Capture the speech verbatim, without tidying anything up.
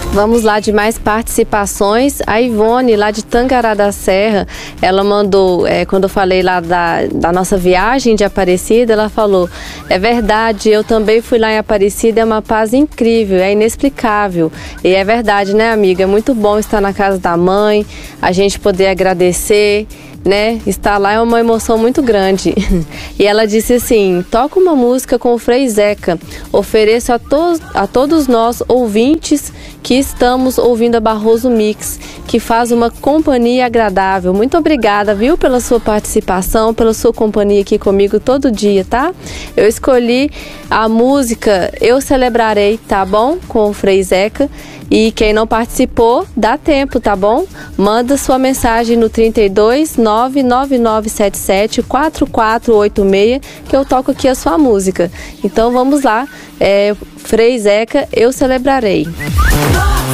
Vamos lá de mais participações. A Ivone, lá de Tangará da Serra, ela mandou, é, quando eu falei lá da, da nossa viagem de Aparecida, ela falou: é verdade, eu também fui lá em Aparecida, é uma paz incrível, é inexplicável. E é verdade, né, amiga? É muito bom estar na casa da mãe, a gente poder agradecer, né? Estar lá é uma emoção muito grande. E ela disse assim: toca uma música com o Frei Zeca, ofereço a, to a todos nós ouvintes que estamos ouvindo a Barroso Mix, que faz uma companhia agradável. Muito obrigada, viu, pela sua participação, pela sua companhia aqui comigo todo dia, tá? Eu escolhi a música Eu Celebrarei, tá bom? Com o Frei Zeca. E quem não participou, dá tempo, tá bom? Manda sua mensagem no trinta e dois, nove nove nove sete sete, quatro quatro oito seis, que eu toco aqui a sua música. Então vamos lá, é, Frei Zeca, Eu Celebrarei.